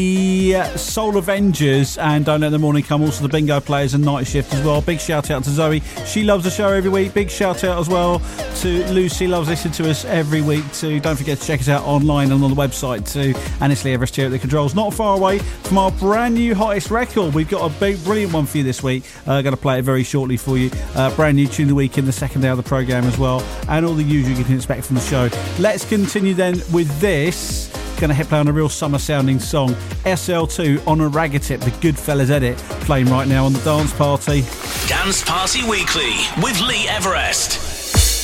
Soul Avengers and Don't Let the Morning Come, also the Bingo Players and Night Shift as well. Big shout out to Zoe, she loves the show every week. Big shout out as well to Lucy, loves listening to us every week too. Don't forget to check us out online and on the website too. And it's Lee Everest here at the controls, not far away from our brand new hottest record. We've got a big brilliant one for you this week. Going to play it very shortly for you. Brand new tune of the week in the second hour of the programme as well, and all the usual you can expect from the show. Let's continue then with this. Going to hit play on a real summer sounding song, SL2 on a Raggatip, the Goodfellas edit, playing right now on the Dance Party. Dance Party Weekly with Lee Everest.